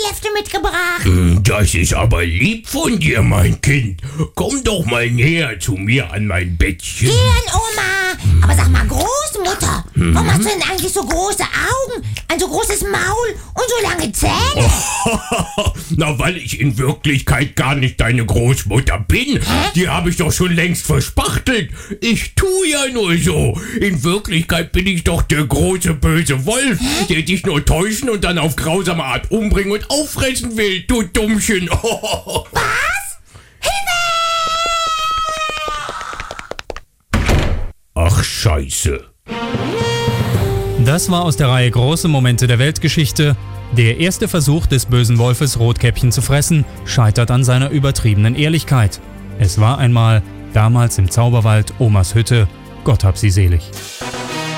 Hefte mitgebracht. Das ist aber lieb von dir, mein Kind. Komm doch mal näher zu mir an mein Bettchen. Gern, Oma. Aber sag mal, Großmutter, warum hast du denn eigentlich so große Augen, ein so großes Maul und so lange Zähne? Na, weil ich in Wirklichkeit gar nicht deine Großmutter bin. Die habe ich doch schon längst verspachtelt. Ich tu ja nur so. In Wirklichkeit bin ich doch der große böse Wolf, der dich nur täuschen und dann auf grausame Art umbringen und auffressen will, du Dummchen. Was? Hilfe! Ach, Scheiße. Das war aus der Reihe Große Momente der Weltgeschichte. Der erste Versuch des bösen Wolfes, Rotkäppchen zu fressen, scheitert an seiner übertriebenen Ehrlichkeit. Es war einmal, damals im Zauberwald, Omas Hütte. Gott hab sie selig.